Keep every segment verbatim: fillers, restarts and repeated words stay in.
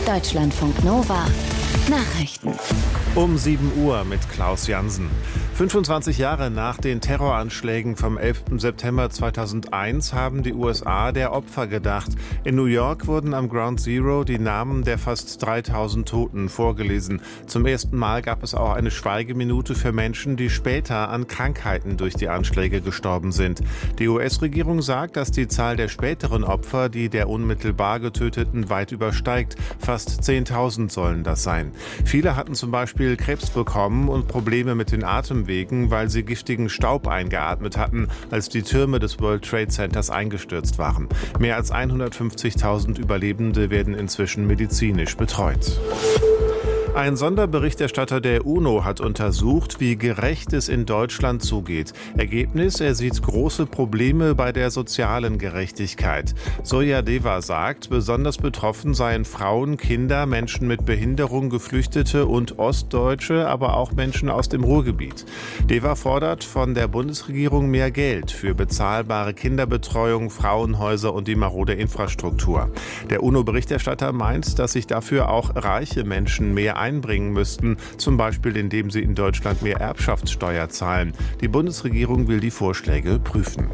Deutschlandfunk Nova Nachrichten. Um sieben Uhr mit Klaus Jansen. fünfundzwanzig Jahre nach den Terroranschlägen vom elften September zweitausendeins haben die U S A der Opfer gedacht. In New York wurden am Ground Zero die Namen der fast dreitausend Toten vorgelesen. Zum ersten Mal gab es auch eine Schweigeminute für Menschen, die später an Krankheiten durch die Anschläge gestorben sind. Die U S-Regierung sagt, dass die Zahl der späteren Opfer, die der unmittelbar Getöteten, weit übersteigt. Fast zehntausend sollen das sein. Viele hatten zum Beispiel Krebs bekommen und Probleme mit den Atemwegen, weil sie giftigen Staub eingeatmet hatten, als die Türme des World Trade Centers eingestürzt waren. Mehr als hundertfünfzigtausend Überlebende werden inzwischen medizinisch betreut. Ein Sonderberichterstatter der UNO hat untersucht, wie gerecht es in Deutschland zugeht. Ergebnis: Er sieht große Probleme bei der sozialen Gerechtigkeit. Soja Deva sagt, besonders betroffen seien Frauen, Kinder, Menschen mit Behinderung, Geflüchtete und Ostdeutsche, aber auch Menschen aus dem Ruhrgebiet. Deva fordert von der Bundesregierung mehr Geld für bezahlbare Kinderbetreuung, Frauenhäuser und die marode Infrastruktur. Der UNO-Berichterstatter meint, dass sich dafür auch reiche Menschen mehr einbringen müssten, zum Beispiel indem sie in Deutschland mehr Erbschaftssteuer zahlen. Die Bundesregierung will die Vorschläge prüfen.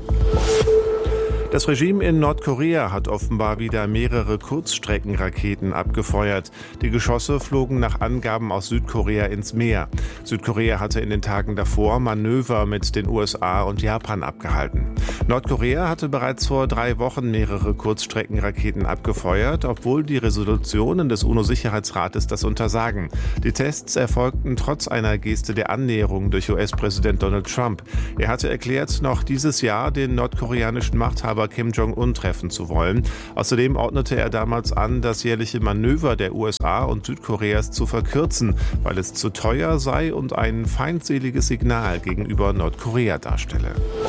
Das Regime in Nordkorea hat offenbar wieder mehrere Kurzstreckenraketen abgefeuert. Die Geschosse flogen nach Angaben aus Südkorea ins Meer. Südkorea hatte in den Tagen davor Manöver mit den U S A und Japan abgehalten. Nordkorea hatte bereits vor drei Wochen mehrere Kurzstreckenraketen abgefeuert, obwohl die Resolutionen des UNO-Sicherheitsrates das untersagen. Die Tests erfolgten trotz einer Geste der Annäherung durch U S-Präsident Donald Trump. Er hatte erklärt, noch dieses Jahr den nordkoreanischen Machthaber Kim Jong-un treffen zu wollen. Außerdem ordnete er damals an, das jährliche Manöver der U S A und Südkoreas zu verkürzen, weil es zu teuer sei und ein feindseliges Signal gegenüber Nordkorea darstelle.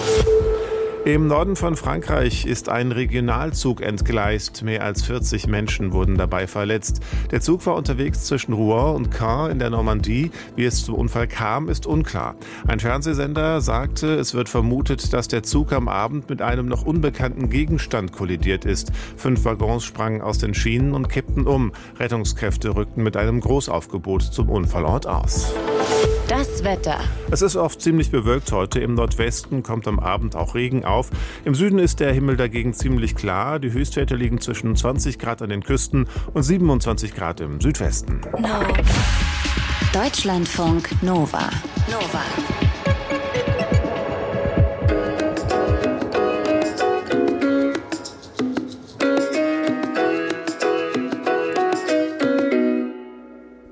Im Norden von Frankreich ist ein Regionalzug entgleist. Mehr als vierzig Menschen wurden dabei verletzt. Der Zug war unterwegs zwischen Rouen und Caen in der Normandie. Wie es zum Unfall kam, ist unklar. Ein Fernsehsender sagte, es wird vermutet, dass der Zug am Abend mit einem noch unbekannten Gegenstand kollidiert ist. Fünf Waggons sprangen aus den Schienen und kippten um. Rettungskräfte rückten mit einem Großaufgebot zum Unfallort aus. Das Wetter. Es ist oft ziemlich bewölkt heute. Im Nordwesten kommt am Abend auch Regen auf. Im Süden ist der Himmel dagegen ziemlich klar. Die Höchstwerte liegen zwischen zwanzig Grad an den Küsten und siebenundzwanzig Grad im Südwesten. No. Deutschlandfunk Nova. Nova.